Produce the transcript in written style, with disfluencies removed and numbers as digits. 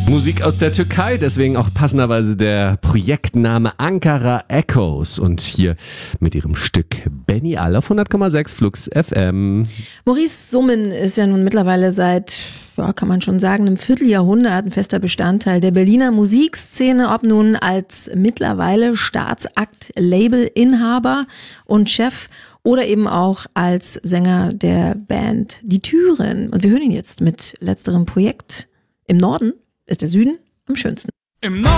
Musik aus der Türkei, deswegen auch passenderweise der Projektname Ankara Echoes und hier mit ihrem Stück Benny Al auf 100,6 Flux FM. Maurice Summen ist ja nun mittlerweile seit, kann man schon sagen, einem Vierteljahrhundert ein fester Bestandteil der Berliner Musikszene, ob nun als mittlerweile Staatsakt-Label-Inhaber und Chef oder eben auch als Sänger der Band Die Türen. Und wir hören ihn jetzt mit letzterem Projekt. Im Norden ist der Süden am schönsten. Im Norden